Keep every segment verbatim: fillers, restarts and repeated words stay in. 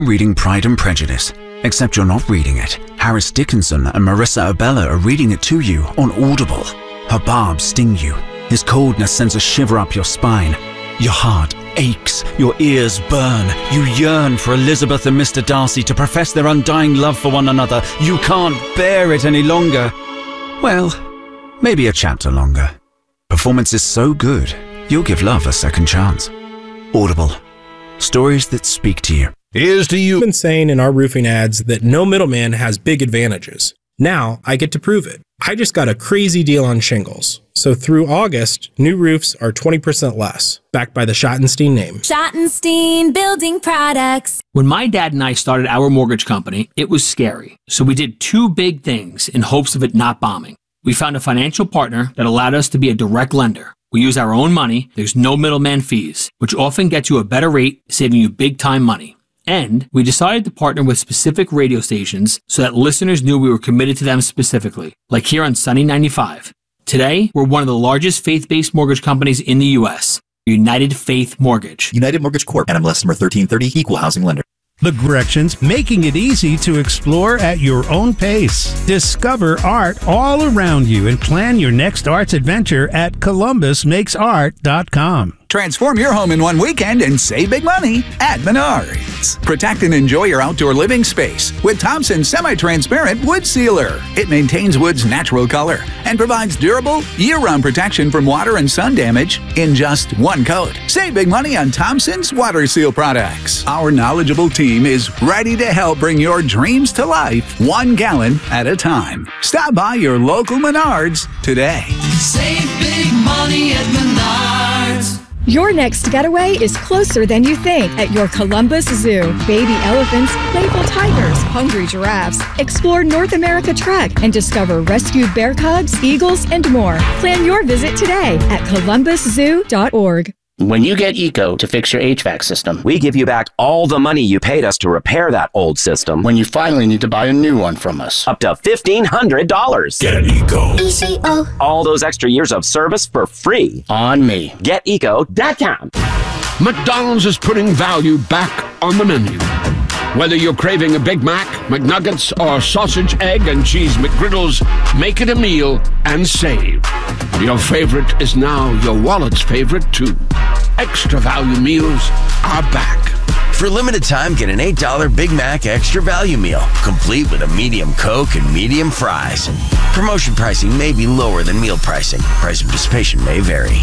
reading Pride and Prejudice. Except you're not reading it. Harris Dickinson and Marissa Abella are reading it to you on Audible. Her barbs sting you. His coldness sends a shiver up your spine. Your heart aches. Your ears burn. You yearn for Elizabeth and Mister Darcy to profess their undying love for one another. You can't bear it any longer. Well, maybe a chapter longer. Performance is so good, you'll give love a second chance. Audible. Stories that speak to you. Here's to you. We've been saying in our roofing ads that no middleman has big advantages. Now I get to prove it. I just got a crazy deal on shingles. So through August, new roofs are twenty percent less, backed by the Schottenstein name. Schottenstein Building Products. When my dad and I started our mortgage company, it was scary. So we did two big things in hopes of it not bombing. We found a financial partner that allowed us to be a direct lender. We use our own money, there's no middleman fees, which often gets you a better rate, saving you big time money. And we decided to partner with specific radio stations so that listeners knew we were committed to them specifically, like here on Sunny ninety-five. Today, we're one of the largest faith-based mortgage companies in the U S, United Faith Mortgage. United Mortgage Corp, N M L S number thirteen thirty, Equal Housing Lender. The Corrections, making it easy to explore at your own pace. Discover art all around you and plan your next arts adventure at columbus makes art dot com. Transform your home in one weekend and save big money at Menards. Protect and enjoy your outdoor living space with Thompson Semi-Transparent Wood Sealer. It maintains wood's natural color and provides durable, year-round protection from water and sun damage in just one coat. Save big money on Thompson's Water Seal products. Our knowledgeable team is ready to help bring your dreams to life one gallon at a time. Stop by your local Menards today. Save big money at Menards. Your next getaway is closer than you think at your Columbus Zoo. Baby elephants, playful tigers, hungry giraffes. Explore North America Trek and discover rescued bear cubs, eagles, and more. Plan your visit today at columbus zoo dot org. When you get ECO to fix your H V A C system, we give you back all the money you paid us to repair that old system. When you finally need to buy a new one from us, up to fifteen hundred dollars. Get ECO. E C O. All those extra years of service for free. On me. get eco dot com. McDonald's is putting value back on the menu. Whether you're craving a Big Mac, McNuggets, or sausage, egg, and cheese McGriddles, make it a meal and save. Your favorite is now your wallet's favorite, too. Extra value meals are back. For a limited time, get an eight dollar Big Mac Extra Value Meal, complete with a medium Coke and medium fries. Promotion pricing may be lower than meal pricing. Price of participation may vary.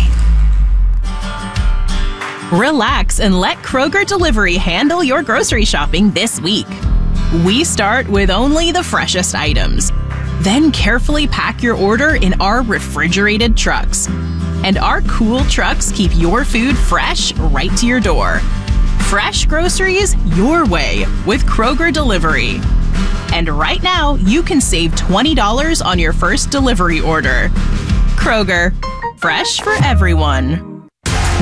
Relax and let Kroger Delivery handle your grocery shopping this week. We start with only the freshest items. Then carefully pack your order in our refrigerated trucks. And our cool trucks keep your food fresh right to your door. Fresh groceries your way with Kroger Delivery. And right now, you can save twenty dollars on your first delivery order. Kroger, fresh for everyone.